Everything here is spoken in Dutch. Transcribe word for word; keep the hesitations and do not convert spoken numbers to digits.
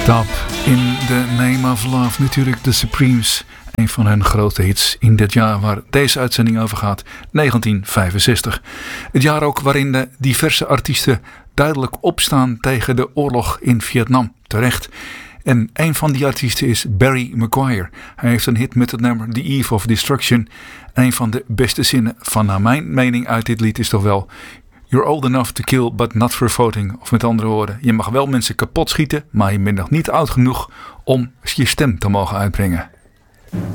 Stop in the Name of Love, natuurlijk The Supremes. Een van hun grote hits in dit jaar waar deze uitzending over gaat, negentien vijfenzestig. Het jaar ook waarin de diverse artiesten duidelijk opstaan tegen de oorlog in Vietnam, terecht. En een van die artiesten is Barry McGuire. Hij heeft een hit met het nummer The Eve of Destruction. Een van de beste zinnen van naar mijn mening uit dit lied is toch wel: You're old enough to kill, but not for voting. Of met andere woorden, je mag wel mensen kapot schieten, maar je bent nog niet oud genoeg om je stem te mogen uitbrengen.